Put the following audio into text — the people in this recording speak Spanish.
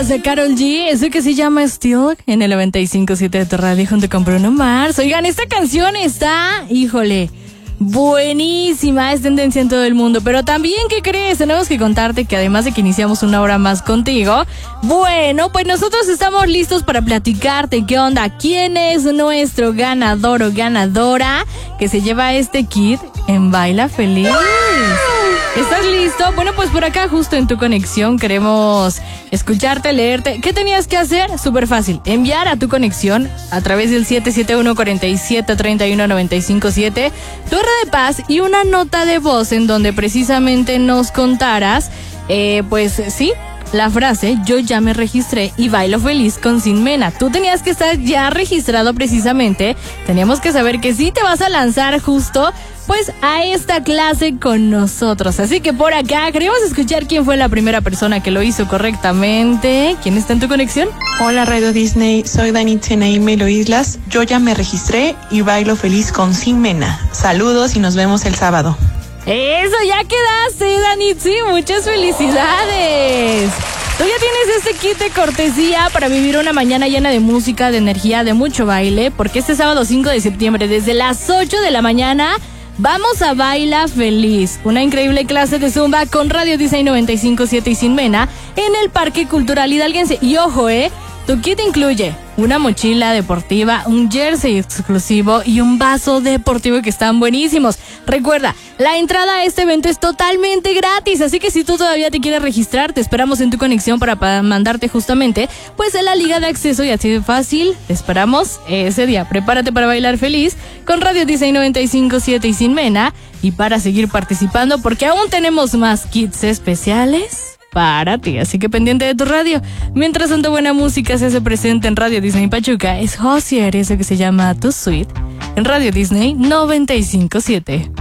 Stars de Karol G, eso que se llama Still, en el 95.7 de tu radio junto con Bruno Mars. Oigan, esta canción está, híjole, buenísima, es tendencia en todo el mundo. Pero también, ¿qué crees? Tenemos que contarte que además de que iniciamos una hora más contigo, bueno, pues nosotros estamos listos para platicarte qué onda, quién es nuestro ganador o ganadora que se lleva este kit en Baila Feliz. ¿Estás listo? Bueno, pues por acá justo en tu conexión queremos escucharte, leerte. ¿Qué tenías que hacer? Súper fácil. Enviar a tu conexión a través del 771-47-31-957 tu R de paz y una nota de voz en donde precisamente nos contaras, pues sí, la frase "yo ya me registré y bailo feliz con Sin Mena". Tú tenías que estar ya registrado precisamente. Teníamos que saber que sí te vas a lanzar justo pues a esta clase con nosotros. Así que por acá queremos escuchar quién fue la primera persona que lo hizo correctamente. ¿Quién está en tu conexión? Hola Radio Disney, soy Dani Melo Islas. Yo ya me registré y bailo feliz con Sin Mena. Saludos y nos vemos el sábado. Eso, ya quedaste, Danitzi, muchas felicidades. Tú ya tienes este kit de cortesía para vivir una mañana llena de música, de energía, de mucho baile, porque este sábado 5 de septiembre, desde las 8 de la mañana, vamos a Baila Feliz, una increíble clase de Zumba con Radio Disney 95.7 y Sin Mena en el Parque Cultural Hidalguense. Y ojo, tu kit incluye una mochila deportiva, un jersey exclusivo y un vaso deportivo que están buenísimos. Recuerda, la entrada a este evento es totalmente gratis, así que si tú todavía te quieres registrar, te esperamos en tu conexión para mandarte justamente pues en la liga de acceso, y así de fácil, te esperamos ese día. Prepárate para bailar feliz con Radio Disney 95.7 y Sin Mena, y para seguir participando porque aún tenemos más kits especiales para ti, así que pendiente de tu radio. Mientras tanta buena música se hace presente en Radio Disney Pachuca, es Josier, eso que se llama Tu Suite, en Radio Disney 95.7.